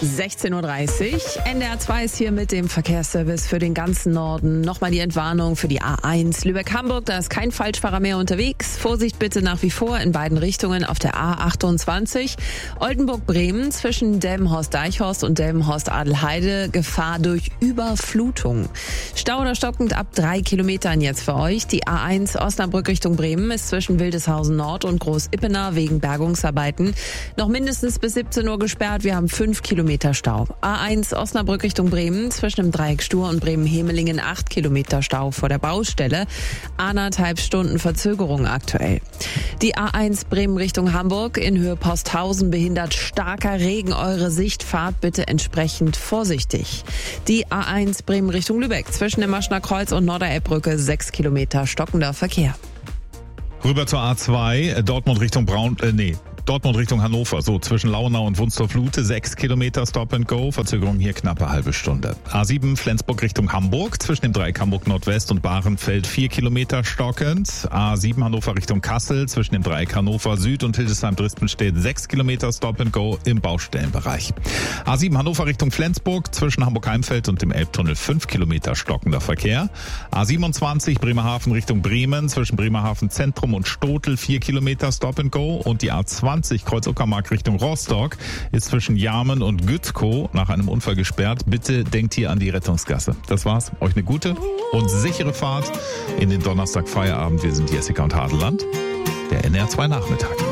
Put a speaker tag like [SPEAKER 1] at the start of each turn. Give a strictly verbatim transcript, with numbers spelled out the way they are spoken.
[SPEAKER 1] sechzehn Uhr dreißig. N D R zwei ist hier mit dem Verkehrsservice für den ganzen Norden. Nochmal die Entwarnung für die A eins Lübeck-Hamburg. Da ist kein Falschfahrer mehr unterwegs. Vorsicht bitte nach wie vor in beiden Richtungen auf der A achtundzwanzig. Oldenburg-Bremen zwischen Delmenhorst-Deichhorst und Delmenhorst-Adelheide. Gefahr durch Überflutung. Stau oder stockend ab drei Kilometern jetzt für euch. Die A eins Osnabrück Richtung Bremen ist zwischen Wildeshausen Nord und Groß-Ippener wegen Bergungsarbeiten noch mindestens bis siebzehn Uhr gesperrt. Wir haben fünf Kilometer Stau. A eins Osnabrück Richtung Bremen zwischen dem Dreieck Stur und Bremen-Hemelingen acht Kilometer Stau vor der Baustelle. Anderthalb Stunden Verzögerung aktuell. Die A eins Bremen Richtung Hamburg in Höhe Posthausen behindert starker Regen eure Sicht. Fahrt bitte entsprechend vorsichtig. Die A eins Bremen Richtung Lübeck zwischen dem Maschner Kreuz und Norderelbbrücke sechs Kilometer stockender Verkehr.
[SPEAKER 2] Rüber zur A zwei, Dortmund Richtung Braun, äh, nee. Dortmund Richtung Hannover, so zwischen Launau und Wunstorf-Lute, sechs Kilometer Stop and Go, Verzögerung hier knappe halbe Stunde. A sieben Flensburg Richtung Hamburg, zwischen dem Dreieck Hamburg Nordwest und Bahrenfeld vier Kilometer stockend. A sieben Hannover Richtung Kassel, zwischen dem Dreieck Hannover Süd und Hildesheim-Drispenstedt sechs Kilometer Stop and Go im Baustellenbereich. A sieben Hannover Richtung Flensburg, zwischen Hamburg-Heimfeld und dem Elbtunnel fünf Kilometer stockender Verkehr. A siebenundzwanzig Bremerhaven Richtung Bremen, zwischen Bremerhaven Zentrum und Stotel vier Kilometer Stop and Go und die A zwanzig Kreuz-Uckermark Richtung Rostock ist zwischen Jarmen und Gützkow nach einem Unfall gesperrt. Bitte denkt hier an die Rettungsgasse. Das war's. Euch eine gute und sichere Fahrt in den Donnerstag Feierabend. Wir sind Jessica und Hadeland, der N R zwei Nachmittag.